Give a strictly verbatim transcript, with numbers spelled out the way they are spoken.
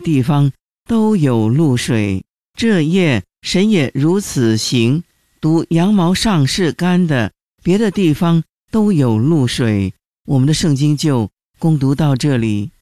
地方都有露水。这夜神也如此行，读羊毛上是干的，别的地方都有露水。我们的圣经就攻读到这里。